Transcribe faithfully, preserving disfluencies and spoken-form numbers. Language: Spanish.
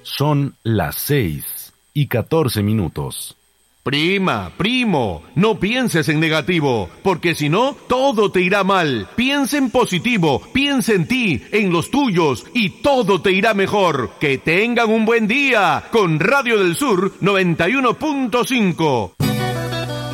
Son las seis y catorce minutos. Prima, primo, no pienses en negativo, porque si no, todo te irá mal. Piensa en positivo, piensa en ti, en los tuyos, y todo te irá mejor. Que tengan un buen día con Radio del Sur noventa y uno punto cinco.